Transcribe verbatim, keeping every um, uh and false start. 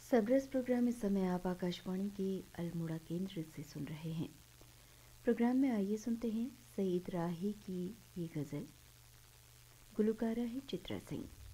Sabras programme इस समय आप आकाशवाणी के अल्मोड़ा केंद्र से सुन रहे हैं। प्रोग्राम में आइए सुनते हैं सईद राही की ये गज़ल। गुलकारा है चित्रा सिंह।